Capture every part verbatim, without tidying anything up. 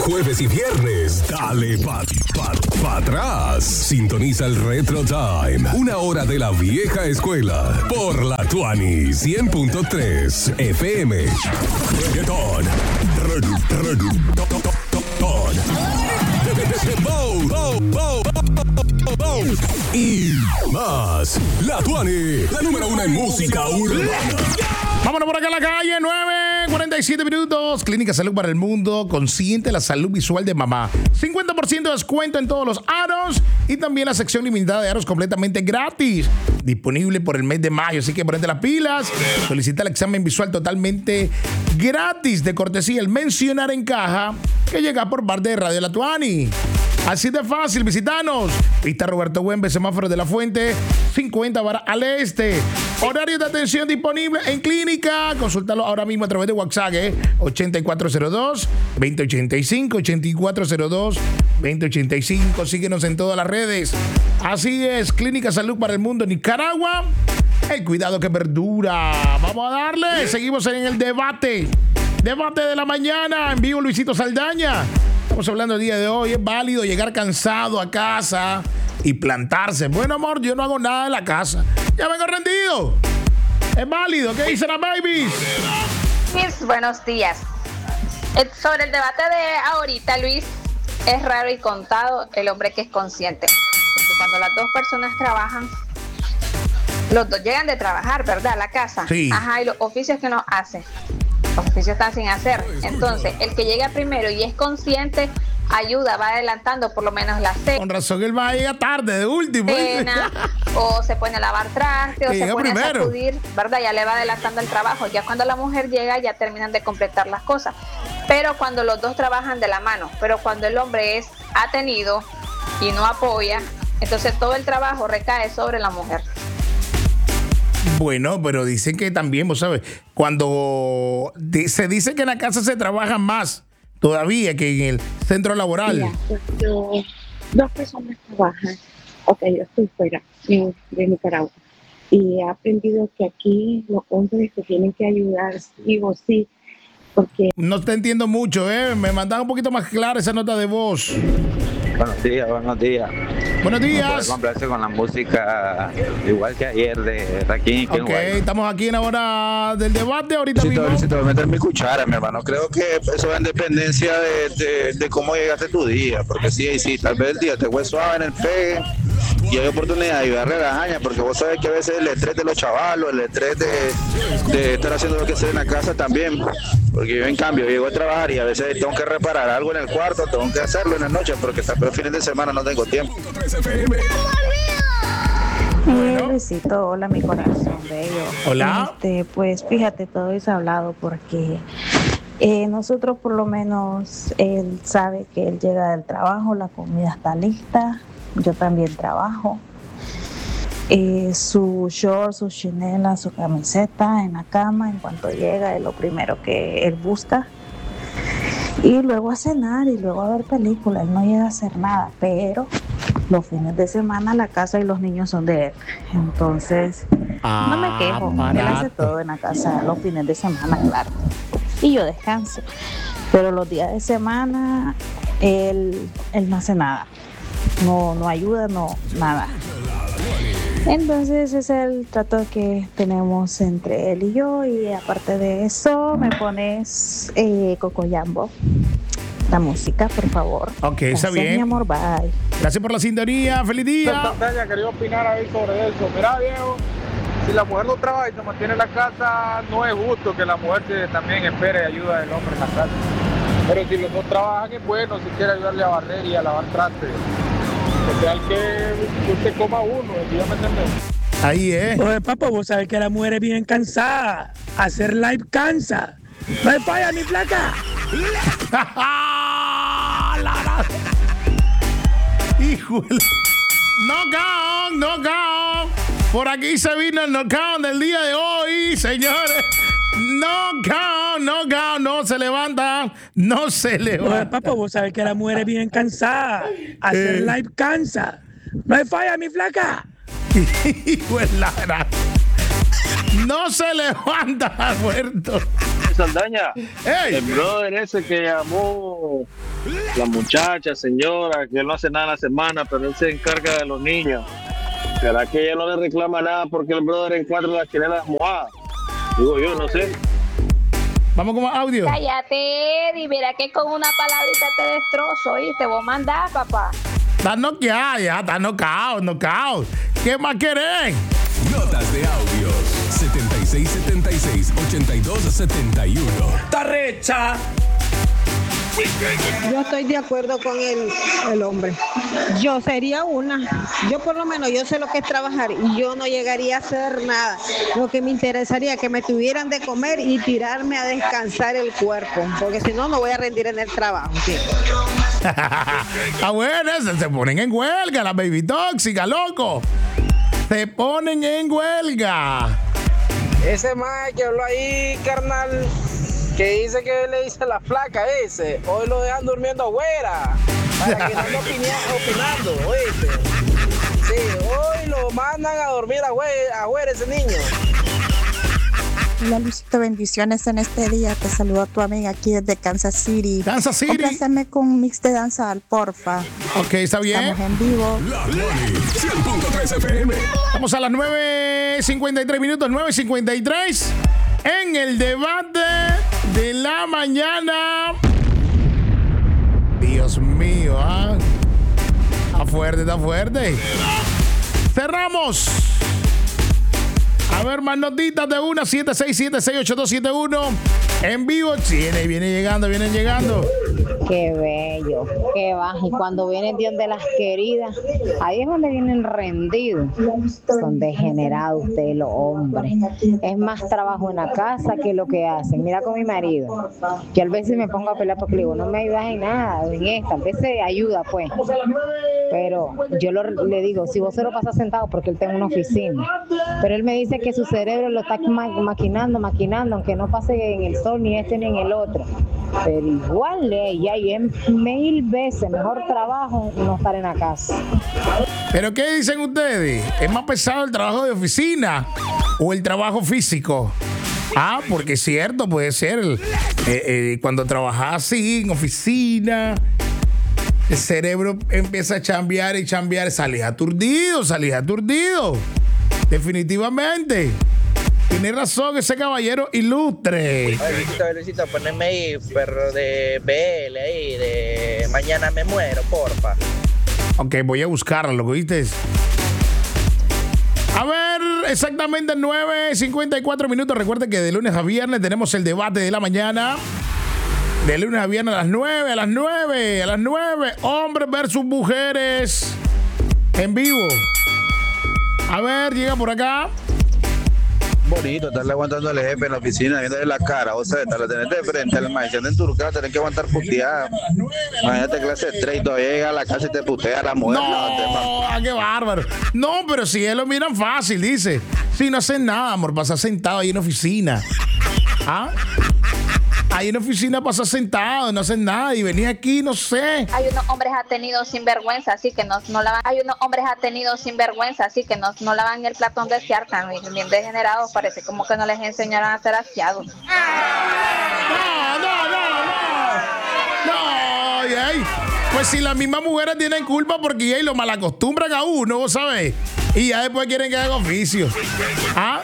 jueves y viernes, dale pa, pa, pa atrás. Sintoniza el Retro Time, una hora de la vieja escuela, por la Tuani cien punto tres F M. Reggaeton, reggaeton, y más. La Tuani, la número uno en música urbana. Vámonos por acá a la calle, nueve cuarenta y siete minutos. Clínica Salud para el Mundo, consciente de la salud visual de mamá. cincuenta por ciento de descuento en todos los aros y también la sección limitada de aros completamente gratis. Disponible por el mes de mayo, así que ponete las pilas. Solicita el examen visual totalmente gratis de cortesía. El mencionar en caja que llega por parte de Radio La Tuani. Así de fácil, visitanos. Pista Roberto Güembe, semáforo de la Fuente, cincuenta varas al este. Horario de atención disponible en clínica. Consúltalo ahora mismo a través de WhatsApp, ¿eh? ochenta y cuatro cero dos, veinte ochenta y cinco, ochenta y cuatro cero dos, veinte ochenta y cinco. Síguenos en todas las redes. Así es, Clínica Salud para el Mundo, Nicaragua. El cuidado que perdura. Vamos a darle. Seguimos en el debate. Debate de la mañana. En vivo, Luisito Saldaña. Estamos hablando el día de hoy. Es válido llegar cansado a casa y plantarse. Bueno, amor, yo no hago nada en la casa. Ya vengo rendido. Es válido. ¿Qué dicen las babies? Mis buenos días. Eh, Sobre el debate de ahorita, Luis, es raro y contado el hombre que es consciente. Porque cuando las dos personas trabajan, los dos llegan de trabajar, ¿verdad? A la casa. Sí. Ajá, y los oficios que uno hace. Los oficios están sin hacer. Entonces, el que llega primero y es consciente, ayuda, va adelantando por lo menos la cena. Con razón, él va a llegar tarde, de último. Cena, o se pone a lavar traste, o Que se llega pone primero. a sacudir, ¿verdad? Ya le va adelantando el trabajo. Ya cuando la mujer llega, ya terminan de completar las cosas. Pero cuando los dos trabajan de la mano, pero cuando el hombre es atenido y no apoya, entonces todo el trabajo recae sobre la mujer. Bueno, pero dicen que también, vos sabes, cuando di- se dice que en la casa se trabaja más todavía que en el centro laboral. Mira, cuando dos personas trabajan, ok, yo estoy fuera de, de Nicaragua y he aprendido que aquí los hombres se tienen que ayudar sí o sí, porque No te entiendo mucho, ¿eh? Me mandan un poquito más clara esa nota de voz. Buenos días, buenos días. Buenos Me puede días. complacer con la música igual que ayer de Raquín. Ok, estamos aquí en la hora del debate. Ahorita mismo. Luisito, voy a meter mi cuchara, mi hermano. Creo que eso va en dependencia de, de, de cómo llegaste tu día. Porque sí, sí, tal vez el día te fue suave en el pegue y hay oportunidad de ayudarle a la jaña. Porque vos sabés que a veces el estrés de los chavalos, el estrés de, de estar haciendo lo que sea en la casa también. Porque yo, en cambio, llego a trabajar y a veces tengo que reparar algo en el cuarto, tengo que hacerlo en la noche porque tal vez fines de semana no tengo tiempo. Eh, Luisito, hola mi corazón bello. Hola. Este, pues fíjate, todo es hablado porque eh, nosotros por lo menos, él sabe que él llega del trabajo, la comida está lista, yo también trabajo. Eh, su short, su chinela, su camiseta en la cama, en cuanto llega es lo primero que él busca. Y luego a cenar y luego a ver películas, él no llega a hacer nada, pero los fines de semana la casa y los niños son de él. Entonces, no me quejo, él hace barato. todo en la casa los fines de semana, claro. Y yo descanso. Pero los días de semana, él, él no hace nada. No, no ayuda, no, nada. Entonces ese es el trato que tenemos entre él y yo, y aparte de eso me pones eh, Cocoyambo, la música, por favor. Ok, está Gracias, bien. mi amor, bye. Gracias por la sintonía. Feliz día. Quería opinar ahí sobre eso. Mira, viejo, si la mujer no trabaja y se mantiene en la casa, no es justo que la mujer se, también espere ayuda del hombre en la casa. Pero si los dos trabajan, es bueno si quiere ayudarle a barrer y a lavar trastes. O sea, que usted coma uno, ¿sí me entiendes? Ahí, ¿eh? Oye, papá, vos sabés que la mujer es bien cansada. Hacer live cansa. No hay falla, mi flaca. Híjole. Knockout, knockout. Por aquí se vino el knockout del día de hoy, señores. Knockout, knockout. No se levanta, no se Oye, levanta. papá, vos sabés que la mujer es bien cansada. Hacer Eh. live cansa. No hay falla, mi flaca. Hijo de la gran- No se levanta, muerto. Saldaña, ¡Ey! el brother ese que llamó la muchacha, señora, que él no hace nada en la semana, pero él se encarga de los niños. ¿Será que ella no le reclama nada porque el brother encuentra las chilenas mojadas? Digo yo, no sé. Vamos con más audio. Cállate, Eddie, mira que con una palabrita te destrozo, ¿oíste? Vos mandás, papá. Está noqueado ya, está nocao, nocao. ¿Qué más querés? Notas de audios setenta y seis setenta y seis ochenta y dos setenta y uno. ¡Está recha! Yo estoy de acuerdo con el, el hombre. Yo sería una. Yo por lo menos, yo sé lo que es trabajar y yo no llegaría a hacer nada. Lo que me interesaría es que me tuvieran de comer y tirarme a descansar el cuerpo, porque si no, no voy a rendir en el trabajo. ¿Sí? Ah, bueno, se, se ponen en huelga, la baby tóxica, loco. Se ponen en huelga. Ese mae que habló ahí, carnal, que dice que le dice la flaca ese, hoy lo dejan durmiendo afuera, para que no ande opinando, oíste. Sí, hoy lo mandan a dormir afuera, afuera ese niño. Hola Luisito, bendiciones en este día. Te saludo a tu amiga aquí desde Kansas City. Kansas City. Compláceme con un mix de danza, porfa. Ok, está bien. Estamos en vivo. La Tuani, cien punto tres F M. Vamos a las nueve cincuenta y tres minutos, nueve cincuenta y tres. En el debate de la mañana. Dios mío, ¿ah? Está fuerte, está fuerte. Cerramos. A ver, más notitas de una, siete seis siete seis ocho dos siete uno. En vivo, viene, viene llegando, vienen llegando. Qué bello, qué bajo. Y cuando vienen Dios de las queridas, ahí es donde vienen rendidos. Son degenerados ustedes los hombres. Es más trabajo en la casa que lo que hacen. Mira con mi marido. Yo a veces me pongo a pelear porque le digo, no me ayudas en nada, en esta. A veces ayuda, pues. Pero yo lo, le digo, si vos se lo pasas sentado, porque él tiene una oficina. Pero él me dice que su cerebro lo está ma- maquinando, maquinando, aunque no pase en el sol, ni este, ni en el otro. Pero igual, eh, ya y es mil veces mejor trabajo no estar en la casa. ¿Pero qué dicen ustedes? ¿Es más pesado el trabajo de oficina o el trabajo físico? Ah, porque es cierto, puede ser. Eh, eh, cuando trabajas así en oficina, el cerebro empieza a chambear y chambear. Salís aturdido, salís aturdido. Definitivamente. Tiene razón ese caballero ilustre. Ay, Luisito, Luisito, poneme ahí, perro de B L ahí, de Mañana me muero, porfa. Ok, voy a buscarlo, ¿viste? A ver, exactamente nueve cincuenta y cuatro minutos. Recuerden que de lunes a viernes tenemos el debate de la mañana. De lunes a viernes a las nueve, a las nueve, a las nueve. Hombres versus mujeres. En vivo. A ver, llega por acá. Bonito, estarle aguantando al jefe en la oficina, viéndole la cara, o sea, estarle tener de frente al maíz, si anda en tu casa, tenés que aguantar puteada. Imagínate clase de tres y todavía llega a la casa y te putea a la mujer. No, no qué bárbaro. No, pero si él lo miran fácil, dice. Si no hacen nada, amor, pasar sentado ahí en oficina. ¿Ah? Ahí en oficina pasas sentado, no hacen nada y venís aquí, no sé. Hay unos hombres atenidos sin vergüenza, así que no, no lavan. Hay unos hombres atenidos sin vergüenza, así que no, no lavan el platón de Ciartan, bien degenerados, parece como que no les enseñaron a ser aseados. No, no, no, no. No, y ahí, pues si las mismas mujeres tienen culpa porque ahí lo malacostumbran a uno, ¿vos sabés? Y ya después quieren que haga oficio. ¿Ah?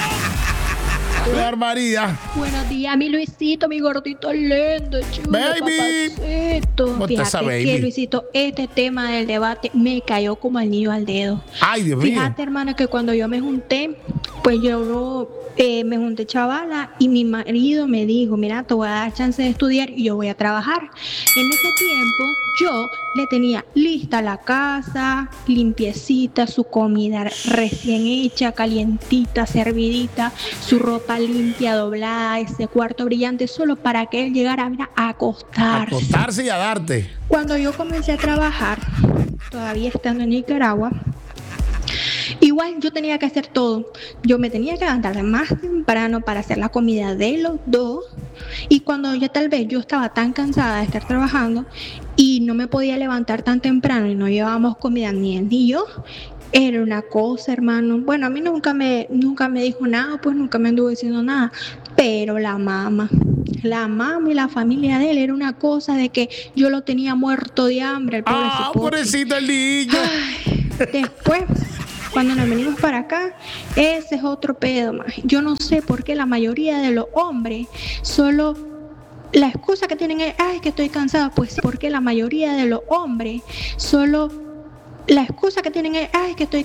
¡Qué barbaridad! Buenos días, mi Luisito, mi gordito lindo, chulo, baby. Papacito. Fíjate baby? que, Luisito, este tema del debate me cayó como anillo al dedo. Ay, Dios mío. Fíjate, hermano, que cuando yo me junté, pues yo eh, me junté chavala y mi marido me dijo, mira, te voy a dar chance de estudiar y yo voy a trabajar. En ese tiempo, yo le tenía lista la casa, limpiecita, su comida recién hecha, calientita, servidita, su ropa limpia, doblada, ese cuarto brillante, solo para que él llegara mira, a acostarse. Acostarse y a darte. Cuando yo comencé a trabajar, todavía estando en Nicaragua, igual yo tenía que hacer todo. Yo me tenía que levantar más temprano para hacer la comida de los dos. Y cuando yo tal vez yo estaba tan cansada de estar trabajando y no me podía levantar tan temprano y no llevábamos comida ni él ni yo, era una cosa, hermano. Bueno, a mí nunca me, nunca me dijo nada, pues nunca me anduvo diciendo nada. Pero la mamá, la mamá y la familia de él era una cosa de que yo lo tenía muerto de hambre, el pobre Ah, cipote. pobrecito el niño. Ay, después, cuando nos venimos para acá, ese es otro pedo más. Yo no sé por qué la mayoría de los hombres solo la excusa que tienen es, ay, que estoy cansada. Pues porque la mayoría de los hombres solo la excusa que tienen es, ay, que estoy